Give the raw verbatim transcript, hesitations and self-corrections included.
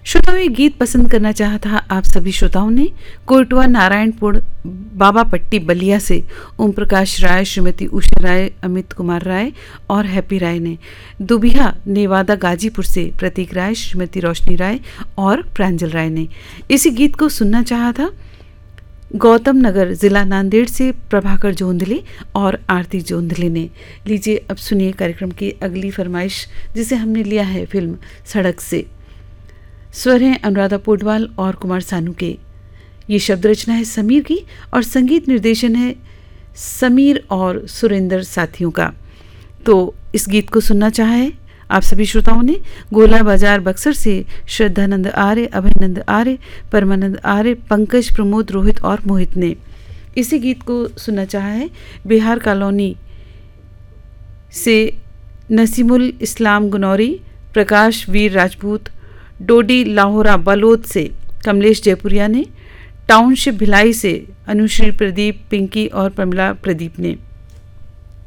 श्रोताओं, ये गीत पसंद करना चाहा था आप सभी श्रोताओं ने कोटवा नारायणपुर बाबा पट्टी बलिया से ओम प्रकाश राय, श्रीमती उषा राय, अमित कुमार राय और हैप्पी राय ने। दुबिहा नेवादा गाजीपुर से प्रतीक राय, श्रीमती रोशनी राय और प्रांजल राय ने। इसी गीत को सुनना चाहा था गौतम नगर जिला नांदेड़ से प्रभाकर जोंधले और आरती जोंधले ने। लीजिए अब सुनिए कार्यक्रम की अगली फरमाइश, जिसे हमने लिया है फिल्म सड़क से। स्वर हैं अनुराधा पोडवाल और कुमार सानू के। ये शब्द रचना है समीर की और संगीत निर्देशन है समीर और सुरेंद्र साथियों का। तो इस गीत को सुनना चाहा है आप सभी श्रोताओं ने गोला बाजार बक्सर से श्रद्धानंद आर्य, अभयनंद आर्य, परमानंद आर्य, पंकज, प्रमोद, रोहित और मोहित ने। इसी गीत को सुनना चाहा है बिहार कॉलोनी से नसीमुल इस्लाम गुनौरी, प्रकाश वीर राजपूत, डोडी लाहौरा बलोद से कमलेश जयपुरिया ने, टाउनशिप भिलाई से अनुश्री प्रदीप, पिंकी और प्रमिला प्रदीप ने।